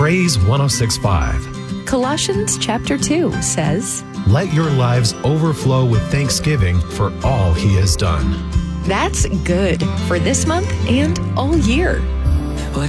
Praise 106.5. Colossians chapter 2 says, Let your lives overflow with thanksgiving for all he has done. that's good for this month and all year.